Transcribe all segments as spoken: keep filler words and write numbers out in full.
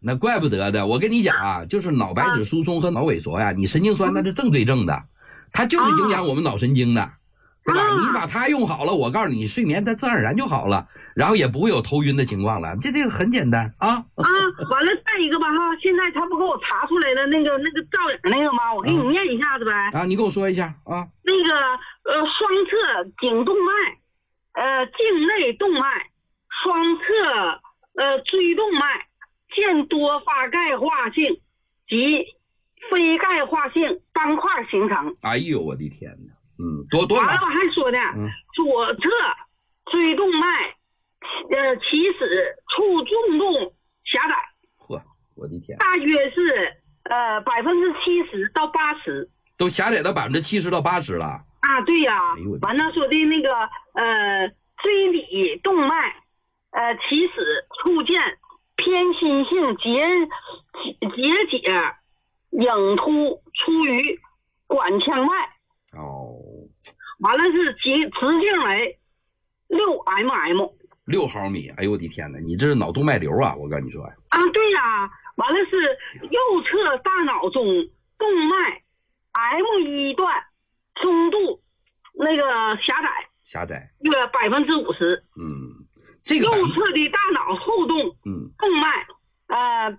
那怪不得的。我跟你讲啊，就是脑白质疏松和脑萎缩呀，你神经酸那是正对正的，它就是影响我们脑神经的，是吧？你把它用好了，我告诉你，睡眠它自然而然就好了，然后也不会有头晕的情况了。这这个很简单啊。 啊，完了再一个吧哈，现在他不给我查出来的那个那个照影那个吗？我给你念一下子呗。 啊，你给我说一下啊。 那个呃，双侧颈动脉，呃，颈内动脉，双侧呃椎动脉见多发钙化性及非钙化性斑块形成。 哎呦，我的天哪！嗯，多多。 完了，我还说呢，嗯、左侧椎动脉，呃，起始处重度狭窄。 嚯，我的天！ 大约是呃百分之七十到八十。 都狭窄到百分之七十到八十了。 啊，对呀、啊。 哎、 完了说的那个呃椎底动脉，呃起始出现偏心性结结节影突出于管腔外。 哦。 完了是直直径为六 M M。 六毫米，哎呦我的天哪！你这是脑动脉瘤啊！我跟你说呀。 啊，对呀、啊。完了是右侧大脑中动脉 M 一段中度那个狭窄， 狭窄约百分之五十。 嗯，这个右侧的大脑后动嗯动脉呃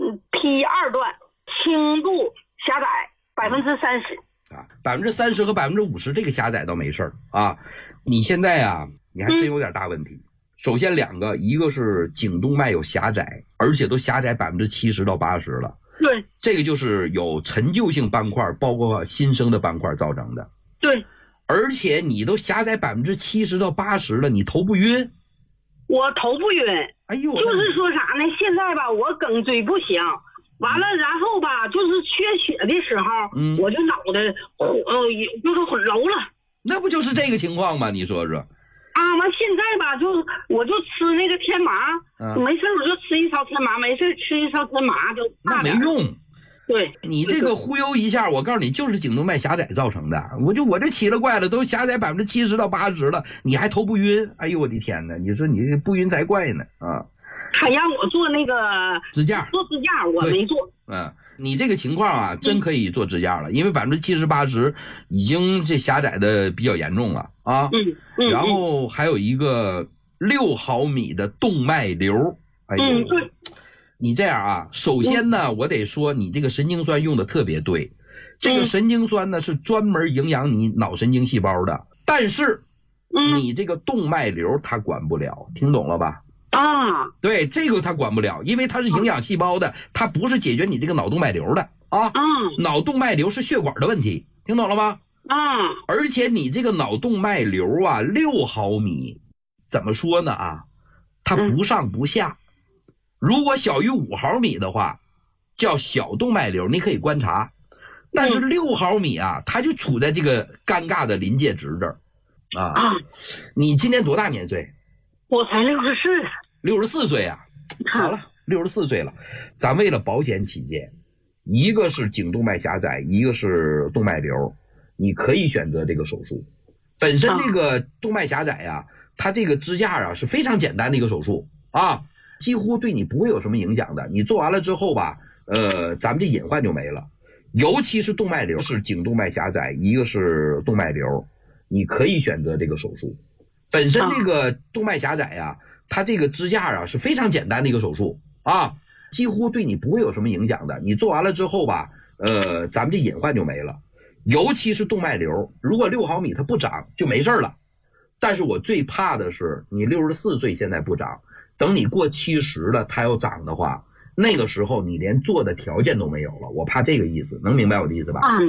P 二段轻度狭窄百分之三十。 啊，百分之三十和百分之五十这个狭窄倒没事儿啊。你现在啊，你还真有点大问题。嗯、首先两个，一个是颈动脉有狭窄，而且都狭窄百分之七十到八十了。 对， 这个就是有陈旧性斑块，包括新生的斑块造成的。 对， 而且你都狭窄百分之七十到八十了，你头不晕？ 我头不晕。 哎呦， 就是说啥呢？现在吧，我颈椎不行。完了，然后吧，就是缺血的时候，嗯，我就脑袋呃，就是混揉了。 那不就是这个情况吗？你说说。 啊，完现在吧，就我就吃那个天麻，嗯、没事我就吃一勺天麻，没事吃一勺天麻就。 那没用。 对， 你这个忽悠一下，我告诉你，就是颈动脉狭窄造成的。我就我这奇了怪了，都狭窄百分之七十到八十了，你还头不晕？哎呦我的天哪！你说你不晕才怪呢啊！ 他让我做那个支架， 做支架我没做。 嗯，你这个情况啊，真可以做支架了，因为百分之七十八十已经这狭窄的比较严重了啊。 嗯嗯。 然后还有一个六毫米的动脉瘤。哎呦， 嗯，对。 你这样啊，首先呢，嗯、我得说你这个神经酸用的特别对，这个神经酸呢是专门营养你脑神经细胞的，但是你这个动脉瘤它管不了，听懂了吧？ 啊， 对，这个它管不了，因为它是营养细胞的，它不是解决你这个脑动脉瘤的啊。 嗯， 脑动脉瘤是血管的问题，听懂了吗？ 啊， 而且你这个脑动脉瘤啊，六毫米，怎么说呢啊？它不上不下，嗯、如果小于五毫米的话，叫小动脉瘤，你可以观察。但是六毫米啊，它就处在这个尴尬的临界值这儿啊。啊，你今年多大年岁？ 我才六十四。 六十四岁啊，好了，六十四岁了。咱为了保险起见，一个是颈动脉狭窄，一个是动脉瘤，你可以选择这个手术。本身这个动脉狭窄啊，它这个支架啊是非常简单的一个手术啊，几乎对你不会有什么影响的。你做完了之后吧，呃，咱们这隐患就没了。尤其是动脉瘤是颈动脉狭窄，一个是动脉瘤，你可以选择这个手术。本身这个动脉狭窄啊，它这个支架啊是非常简单的一个手术啊，几乎对你不会有什么影响的。你做完了之后吧，呃，咱们这隐患就没了。尤其是动脉瘤，如果六毫米它不长就没事了。但是我最怕的是你六十四岁现在不长，等你过七十了它要长的话，那个时候你连做的条件都没有了。我怕这个意思，能明白我的意思吧？